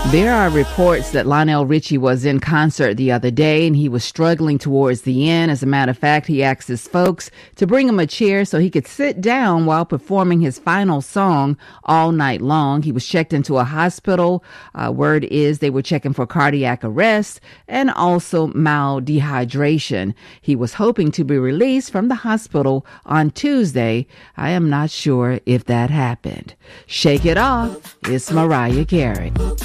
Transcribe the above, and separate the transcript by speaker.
Speaker 1: There are reports that Lionel Richie was in concert the other day and he was struggling towards the end. As a matter of fact, he asked his folks to bring him a chair so he could sit down while performing his final song all night long. He was checked into a hospital. Word is they were checking for cardiac arrest and also mild dehydration. He was hoping to be released from the hospital on Tuesday. I am not sure if that happened. Shake It Off. It's Mariah Carey.